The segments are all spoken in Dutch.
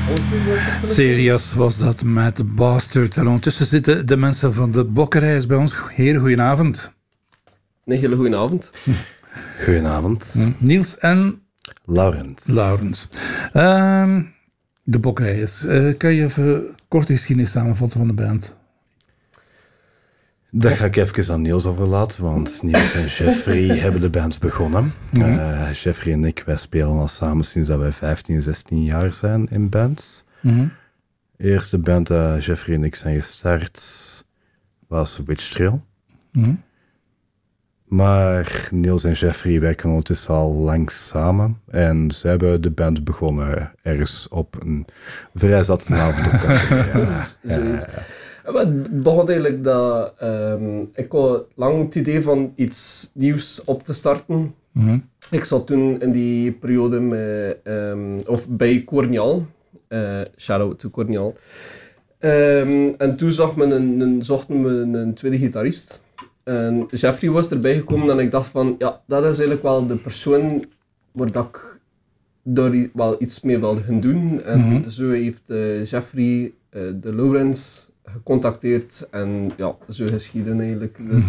Serious was dat met The Bastard. En ondertussen zitten de mensen van de Bokkerij bij ons. Heren, goedenavond. Een hele goede avond. Goedenavond. Niels en Laurens. De Bokkerij. Kan je even kort de geschiedenis samenvatten van de band? Dat ga ik even aan Niels overlaten, want Niels en Jeffrey hebben de band begonnen. Jeffrey en ik, wij spelen al samen sinds dat wij 15, 16 jaar zijn in bands. De eerste band dat Jeffrey en ik zijn gestart was Witch Trail. Maar Niels en Jeffrey werken ondertussen al lang samen. En ze hebben de band begonnen ergens op een vrij zatte avond op café. Zoiets. Het begon eigenlijk dat ik had lang het idee van iets nieuws op te starten. Ik zat toen in die periode bij Cornial. Shout-out to Cornial. En toen zochten we een tweede gitarist. En Jeffrey was erbij gekomen en ik dacht van, ja, dat is eigenlijk wel de persoon waar dat ik daar wel iets mee wilde gaan doen. En zo heeft Jeffrey de Laurens gecontacteerd en ja, zo geschieden eigenlijk. Dus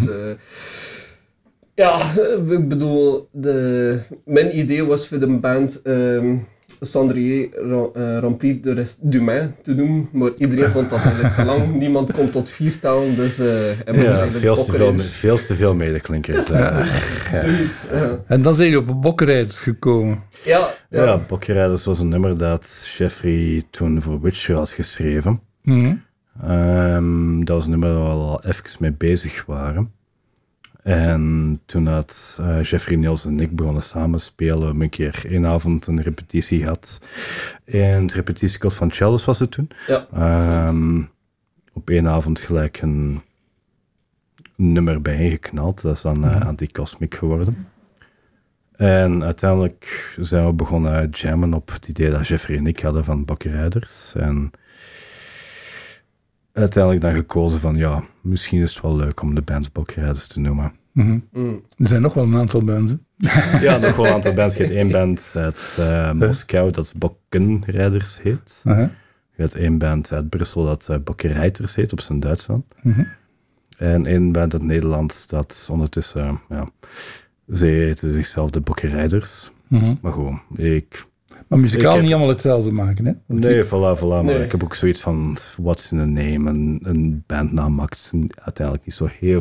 ik bedoel, mijn idee was voor de band Cendrier Rempli de Reste d'Humain te doen, maar iedereen vond dat eigenlijk te lang. Niemand komt tot 4 talen, dus veel te veel medeklinkers. Zoiets. En dan zijn jullie op Bokkerrijders gekomen. Ja. Bokkerrijders was een nummer dat Jeffrey toen voor Witcher had geschreven. Dat was een nummer waar we al even mee bezig waren. En toen had Jeffrey, Niels en ik begonnen samen spelen. We hebben een keer één avond een repetitie gehad. En het repetitiekot van Chalice was het toen. Ja. Op één avond gelijk een nummer bijgeknald. Dat is dan Anti-Cosmic geworden. En uiteindelijk zijn we begonnen jammen op het idee dat Jeffrey en ik hadden van Bokkerrijders. En uiteindelijk dan gekozen van, ja, misschien is het wel leuk om de band Bokkerrijders te noemen. Er zijn nog wel een aantal bands. Ja, nog wel een aantal bands. Je hebt één band uit Moskou dat Bokkenrijders heet. Je hebt één band uit Brussel dat Bokkerrijders heet, op zijn Duits dan. En één band uit Nederland dat ondertussen, ze heten zichzelf de Bokkerrijders. Maar gewoon, Maar muzikaal niet allemaal hetzelfde maken, hè? Nee, voilà. Maar ik heb ook zoiets van, what's in a name? Een bandnaam maakt uiteindelijk niet zo heel